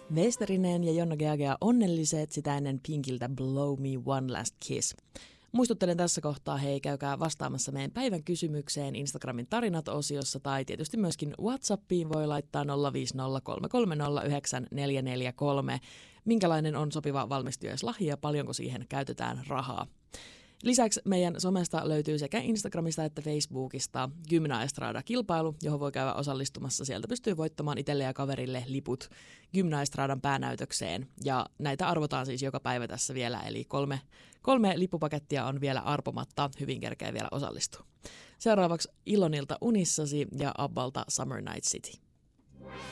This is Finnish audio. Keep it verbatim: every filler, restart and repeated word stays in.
Vesterinen ja Jonna Geagea onnelliset sitä ennen Pinkiltä Blow Me One Last Kiss. Muistuttelen tässä kohtaa, hei, käykää vastaamassa meidän päivän kysymykseen Instagramin tarinat-osiossa tai tietysti myöskin WhatsAppiin voi laittaa nolla viisi nolla kolme kolme nolla yhdeksän neljä neljä kolme. Minkälainen on sopiva valmistujaislahja ja paljonko siihen käytetään rahaa? Lisäksi meidän somesta löytyy sekä Instagramista että Facebookista Gymnaestrada-kilpailu, johon voi käydä osallistumassa. Sieltä pystyy voittamaan itselle ja kaverille liput Gymnaestradan päänäytökseen. Ja näitä arvotaan siis joka päivä tässä vielä, eli kolme, kolme lippupakettia on vielä arpomatta. Hyvin kerkeä vielä osallistua. Seuraavaksi Ilonilta Unissasi ja Abbalta Summer Night City.